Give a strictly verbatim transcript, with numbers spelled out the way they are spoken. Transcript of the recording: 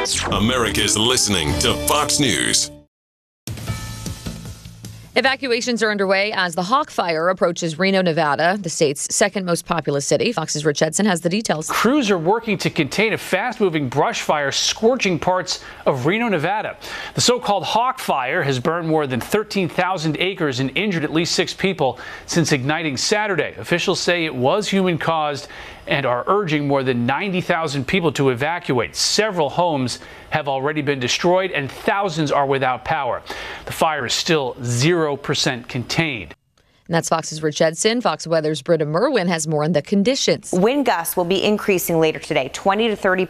America's listening to Fox News. Evacuations are underway as the Hawk Fire approaches Reno, Nevada, the state's second most populous city. Fox's Rich Edson has the details. Crews are working to contain a fast-moving brush fire scorching parts of Reno, Nevada. The so-called Hawk Fire has burned more than thirteen thousand acres and injured at least six people since igniting Saturday. Officials say it was human-caused and are urging more than ninety thousand people to evacuate. Several homes have already been destroyed and thousands are without power. The fire is still zero percent contained. And that's Fox's Rich Edson. Fox Weather's Britta Merwin has more on the conditions. Wind gusts will be increasing later today, twenty to thirty